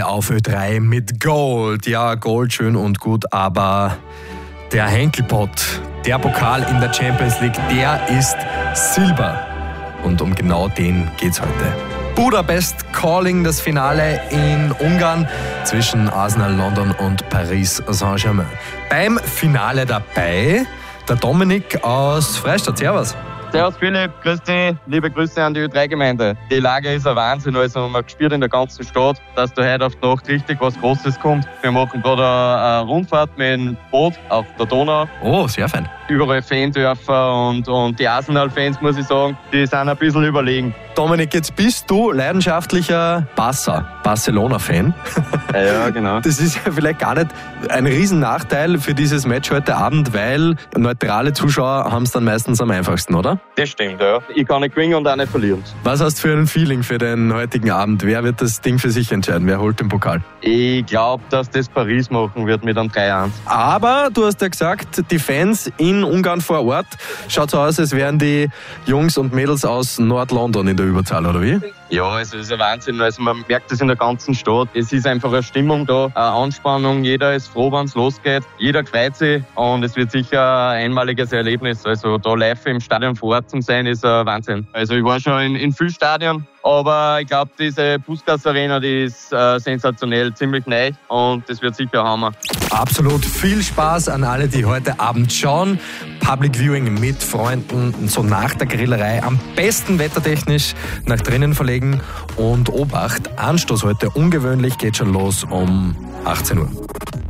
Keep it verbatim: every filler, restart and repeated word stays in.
Finale auf Ö drei mit Gold. Ja, Gold schön und gut, aber der Henkelpott, der Pokal in der Champions League, der ist Silber. Und um genau den geht's heute. Budapest Calling, das Finale in Ungarn zwischen Arsenal London und Paris Saint-Germain. Beim Finale dabei der Dominik aus Freistadt. Servus. Servus Philipp, grüß dich, liebe Grüße an die Ö drei Gemeinde. Die Lage ist ein Wahnsinn, also man spürt in der ganzen Stadt, dass da heute auf die Nacht richtig was Großes kommt. Wir machen gerade eine Rundfahrt mit dem Boot auf der Donau. Oh, sehr fein. Überall Fandörfer und, und die Arsenal-Fans, muss ich sagen, die sind ein bisschen überlegen. Dominik, jetzt bist du leidenschaftlicher Barca, Barcelona-Fan. Ja, ja, genau. Das ist ja vielleicht gar nicht ein Riesennachteil für dieses Match heute Abend, weil neutrale Zuschauer haben es dann meistens am einfachsten, oder? Das stimmt, ja. Ich kann nicht gewinnen und auch nicht verlieren. Was hast du für ein Feeling für den heutigen Abend? Wer wird das Ding für sich entscheiden? Wer holt den Pokal? Ich glaube, dass das Paris machen wird mit einem drei eins. Aber du hast ja gesagt, die Fans in Ungarn vor Ort, schaut so aus, als wären die Jungs und Mädels aus Nord-London in der Überzahl, oder wie? Ja, also es ist ein Wahnsinn. Also man merkt das in der ganzen Stadt. Es ist einfach eine Stimmung da, eine Anspannung. Jeder ist froh, wenn es losgeht. Jeder freut sich und es wird sicher ein einmaliges Erlebnis. Also da live im Stadion vor Ort zu sein, ist ein Wahnsinn. Also ich war schon in, in vielen Stadien, aber ich glaube, diese Puskas Arena, die ist äh, sensationell, ziemlich neu und das wird sicher ein Hammer. Absolut viel Spaß an alle, die heute Abend schauen. Public Viewing mit Freunden, so nach der Grillerei, am besten wettertechnisch nach drinnen verlegen. Und Obacht, Anstoß heute ungewöhnlich, geht schon los um achtzehn Uhr.